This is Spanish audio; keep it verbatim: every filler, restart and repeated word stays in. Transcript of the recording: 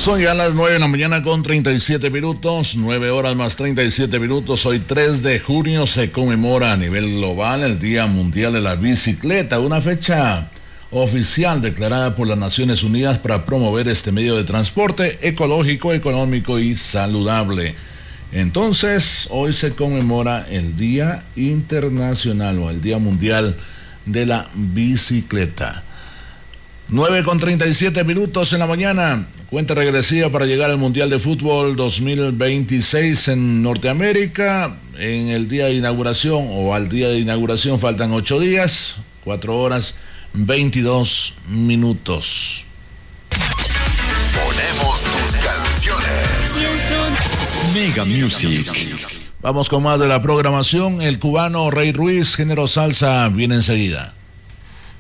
Son ya las nueve de la mañana con treinta y siete minutos, nueve horas más treinta y siete minutos. Hoy tres de junio se conmemora a nivel global el Día Mundial de la Bicicleta, una fecha oficial declarada por las Naciones Unidas para promover este medio de transporte ecológico, económico y saludable. Entonces, hoy se conmemora el Día Internacional o el Día Mundial de la Bicicleta. nueve con treinta y siete minutos en la mañana. Cuenta regresiva para llegar al Mundial de Fútbol dos mil veintiséis en Norteamérica. En el día de inauguración o al día de inauguración faltan ocho días, cuatro horas, veintidós minutos. Ponemos tus canciones. Mega Music. Vamos con más de la programación. El cubano Rey Ruiz, género salsa, viene enseguida.